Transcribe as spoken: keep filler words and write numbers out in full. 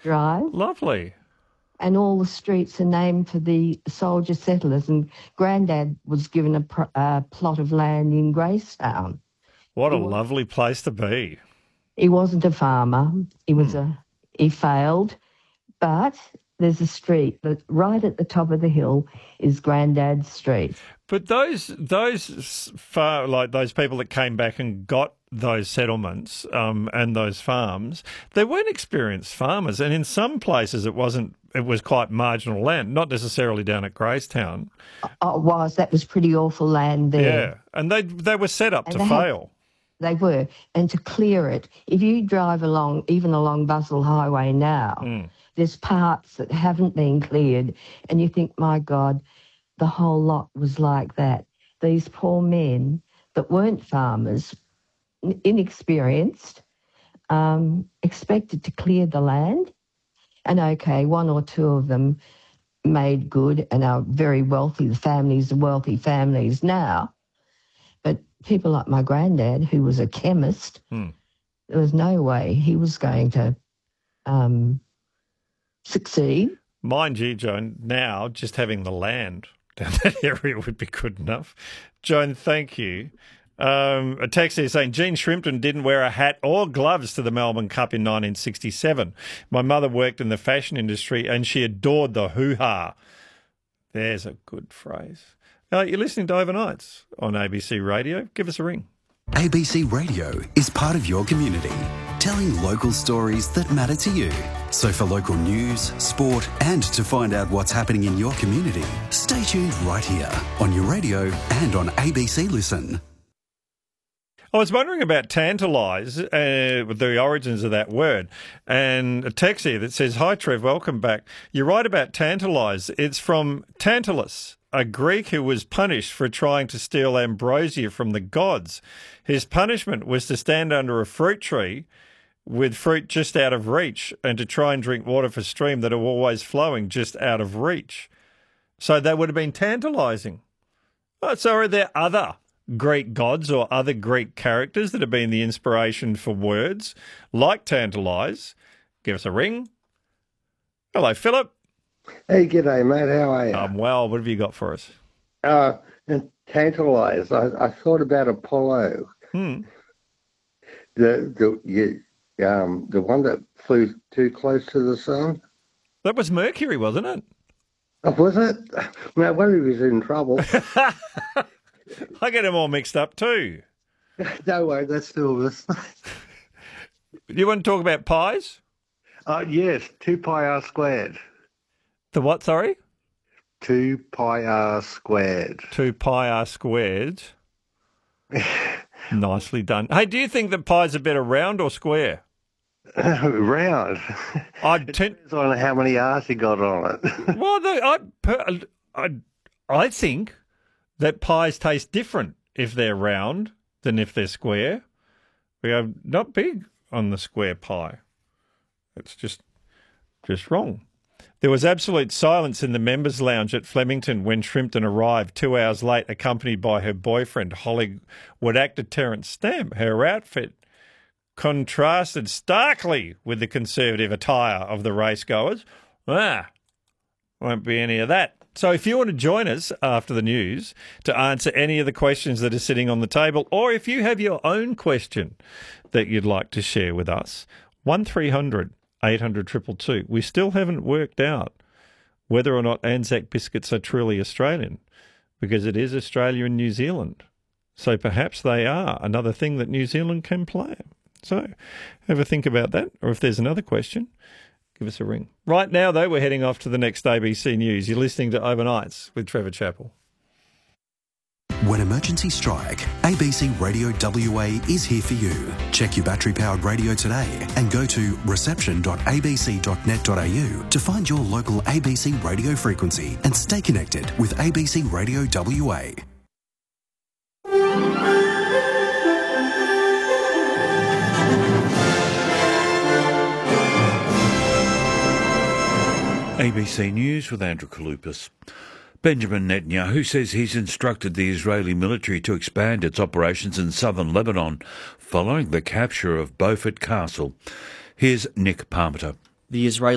Drive. Lovely. And all the streets are named for the soldier settlers. And Grandad was given a pr- uh, plot of land in Gracetown. What a lovely place to be. He wasn't a farmer. He was Hmm. a. He failed, but there's a street that right at the top of the hill is Grandad's Street. But those those far like those people that came back and got those settlements um, and those farms, they weren't experienced farmers, and in some places it wasn't. It was quite marginal land, not necessarily down at Gracetown. Oh, it was. That was pretty awful land there. Yeah, and they they were set up And to they had- fail. They were. And to clear it, if you drive along, even along Buzzell Highway now, Mm. there's parts that haven't been cleared, and you think, my God, the whole lot was like that. These poor men that weren't farmers, n- inexperienced, um, expected to clear the land. And okay, one or two of them made good and are very wealthy. The families are wealthy families now. But people like my granddad, who was a chemist, Hmm. there was no way he was going to um, succeed. Mind you, Joan, now just having the land down that area would be good enough. Joan, thank you. Um, a text here saying Gene Shrimpton didn't wear a hat or gloves to the Melbourne Cup in nineteen sixty-seven. My mother worked in the fashion industry and she adored the hoo-ha. There's a good phrase. Uh, you're listening to Overnights on A B C Radio. Give us a ring. A B C Radio is part of your community, telling local stories that matter to you. So for local news, sport, and to find out what's happening in your community, stay tuned right here on your radio and on A B C Listen. I was wondering about tantalise, uh, the origins of that word, and a text here that says, "Hi Trev, welcome back. You're right about tantalise. It's from Tantalus, a Greek who was punished for trying to steal ambrosia from the gods. His punishment was to stand under a fruit tree with fruit just out of reach and to try and drink water from a stream that are always flowing just out of reach." So that would have been tantalising. Oh, so are there other Greek gods or other Greek characters that have been the inspiration for words like tantalise? Give us a ring. Hello, Philip. Hey, g'day, mate. How are you? Um, well, what have you got for us? Uh, and tantalise. I, I thought about Apollo, Hmm. the the you, um the one that flew too close to the sun. That was Mercury, wasn't it? Oh, was it? No wonder he was in trouble. I get them all mixed up too. Don't worry, that's still this. You want to talk about pies? Uh, yes, two pi r squared. The what, sorry? Two pi r squared. two pi r squared. Nicely done. Hey, do you think that pies are better round or square? Round. I'd ten- Depends on how many r's you got on it. well, the, I, per- I, I think that pies taste different if they're round than if they're square. We are not big on the square pie. It's just, just wrong. There was absolute silence in the members' lounge at Flemington when Shrimpton arrived two hours late, accompanied by her boyfriend, Hollywood actor Terence Stamp. Her outfit contrasted starkly with the conservative attire of the racegoers. Ah, won't be any of that. So if you want to join us after the news to answer any of the questions that are sitting on the table, or if you have your own question that you'd like to share with us, one three hundred eight hundred two two two. We still haven't worked out whether or not Anzac biscuits are truly Australian, because it is Australia and New Zealand. So perhaps they are another thing that New Zealand can play. So have a think about that. Or if there's another question, give us a ring. Right now, though, we're heading off to the next A B C News. You're listening to Overnights with Trevor Chappell. When emergencies strike, A B C Radio W A is here for you. Check your battery-powered radio today and go to reception dot a b c dot net dot a u to find your local A B C radio frequency and stay connected with A B C Radio W A. A B C News with Andrew Kalupas. Benjamin Netanyahu says he's instructed the Israeli military to expand its operations in southern Lebanon following the capture of Beaufort Castle. Here's Nick Parmenter. The Israeli